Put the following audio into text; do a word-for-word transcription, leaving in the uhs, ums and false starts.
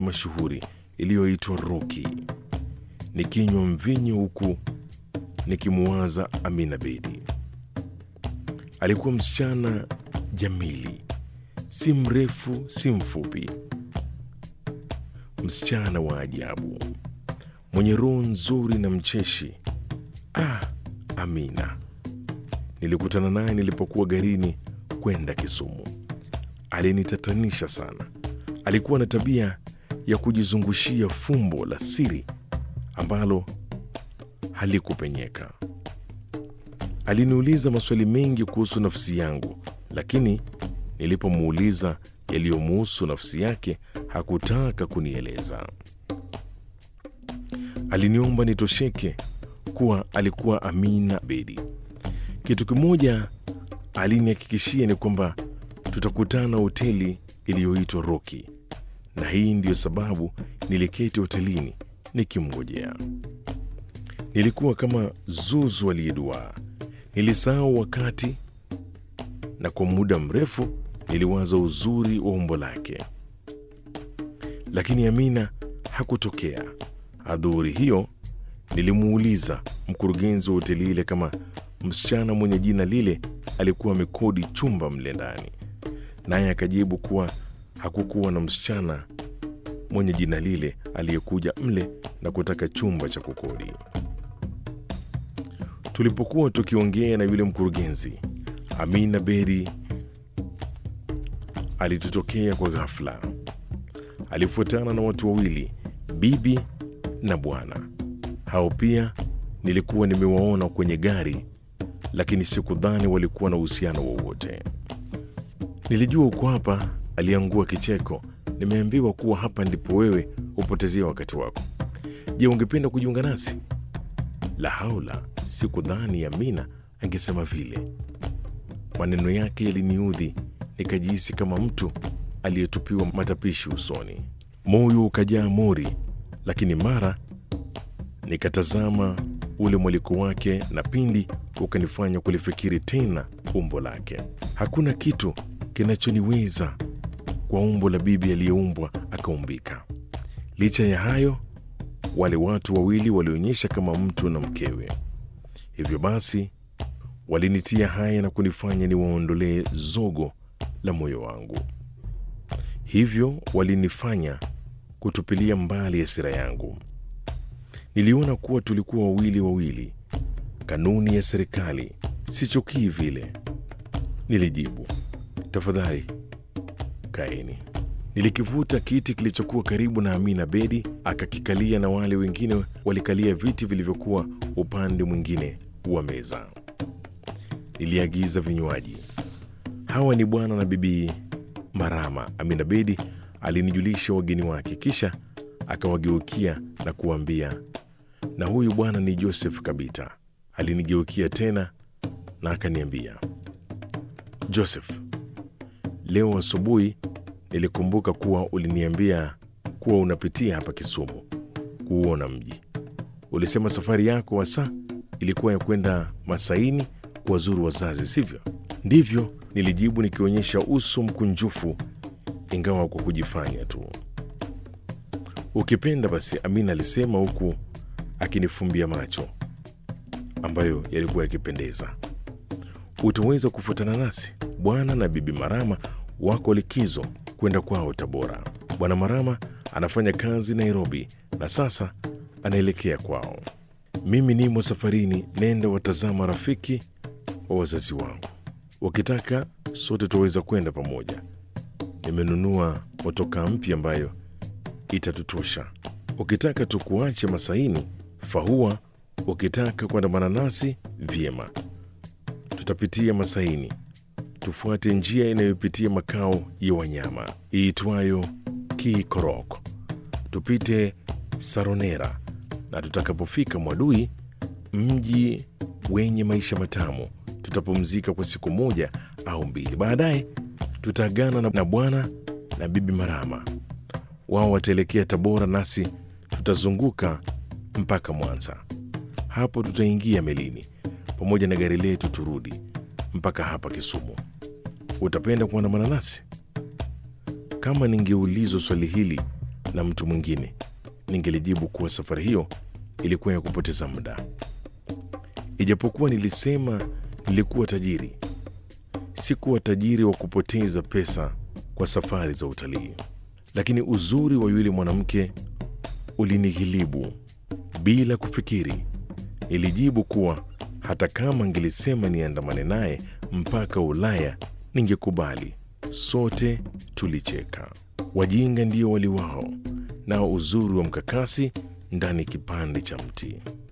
mashuhuri iliyoitwa Rocky, nikinywa mvinyo huku nikimuwaza Amina Bedi. Alikuwa msichana jamili, si mrefu si mfupi, msichana wa ajabu, mwenye roho nzuri na mcheshi. Ah, Amina! Nilikutana naye nilipokuwa garini kwenda Kisumu. Alinitatanisha sana. Alikuwa na tabia ya kujizungushia fumbo la siri ambalo halikupenyeka. Aliniuliza maswali mengi kuhusu nafsi yangu, lakini nilipomuuliza yaliyomuhusu nafsi yake hakutaka kunieleza. Aliniomba nitosheke kuwa alikuwa Amina Bedi. Kitu kimoja alinihakikishia ni kwamba tutakutana hoteli iliyoitwa Rocky, na hii ndiyo sababu niliketi hotelini nikimngojea. Nilikuwa kama zuzu aliyeduaa. Nilisahau wakati, na kwa muda mrefu niliwaza uzuri wa umbo lake, lakini Amina hakutokea. Adhuhuri hiyo nilimuuliza mkurugenzi wa hoteli ile kama msichana mwenye jina lile alikuwa amekodi chumba mle ndani, naye akajibu kuwa hakukuwa na msichana mwenye jina lile aliyekuja mle na kutaka chumba cha kukodi. Tulipokuwa tukiongea na yule mkurugenzi, Amina Bedi alitutokea kwa ghafla. Alifuatana na watu wawili, bibi na bwana. Hao pia nilikuwa nimewaona kwenye gari, lakini sikudhani walikuwa na uhusiano wowote. Nilijua uko hapa, aliangua kicheko. Nimeambiwa kuwa hapa ndipo wewe upotezea wakati wako. Je, ungependa kujiunga nasi? La haula, sikudhani Amina angesema vile. Maneno yake yaliniudhi, nikajihisi kama mtu aliyetupiwa matapishi usoni. Moyo ukajaa mori, lakini mara nikatazama ule mwaliko wake na pindi ukanifanya kulifikiri tena umbo lake. Hakuna kitu kinachoniweza kwa umbo la bibi aliyeumbwa akaumbika. Licha ya hayo, wale watu wawili walionyesha kama mtu na mkewe. Hivyo basi walinitia haya na kunifanya niwaondolee zogo la moyo wangu. Hivyo walinifanya kutupilia mbali hasira yangu. Niliona kuwa tulikuwa wawili wawili, kanuni ya serikali, sichukii vile. Nilijibu, tafadhali kaeni. Nilikivuta kiti kilichokuwa karibu na Amina Bedi, akakikalia na wale wengine walikalia viti vilivyokuwa upande mwingine wa meza. Niliagiza vinywaji. Hawa ni bwana na bibi Marama, Amina Bedi alinijulisha wageni wake, kisha akawageukia na kuambia, na huyu bwana ni Joseph Kabita. Alinigeukia tena na akaniambia, Joseph, leo asubuhi nilikumbuka kuwa uliniambia kuwa unapitia hapa Kisumu kuuona mji. Ulisema safari yako hasa ilikuwa ya kwenda Masaini kuwazuru wazazi, sivyo? Ndivyo, nilijibu nikionyesha uso mkunjufu, ingawa kwa kujifanya tu. Ukipenda basi, Amina alisema huku akinifumbia macho ambayo yalikuwa yakipendeza. Utaweza kufuatana nasi? Bwana na bibi Marama wako likizo kwenda kwao Tabora. Bwana Marama anafanya kazi Nairobi na sasa anaelekea kwao. Mimi nimo safarini, nenda watazama rafiki wa wazazi wangu. Wakitaka sote tuweza kwenda pamoja. Nimenunua motoka mpya ambayo itatutosha. Ukitaka tukuache Masaini, fahua. Ukitaka kuandamana nasi, vyema. Tutapitia Masaini, tufuate njia inayopitia makao ya wanyama iitwayo Kikorok, tupite Saronera, na tutakapofika Mwadui, mji wenye maisha matamu, tutapumzika kwa siku moja au mbili. Baadaye tutaagana na bwana na bibi Marama. Wao wataelekea Tabora, nasi tutazunguka mpaka Mwanza. Hapo tutaingia melini pamoja na gari letu, turudi mpaka hapa Kisumu. Utapenda kuandamana nasi? Kama ningeulizwa swali hili na mtu mwingine, ningelijibu kuwa safari hiyo ilikuwa ya kupoteza muda. Ijapokuwa nilisema nilikuwa tajiri, sikuwa tajiri wa kupoteza pesa kwa safari za utalii. Lakini uzuri wa yule mwanamke ulinighilibu. Bila kufikiri, nilijibu kuwa hata kama angelisema niandamane naye mpaka Ulaya, ningekubali. Sote tulicheka. Wajinga ndio waliwao, nao uzuri wa mkakasi ndani kipande cha mti.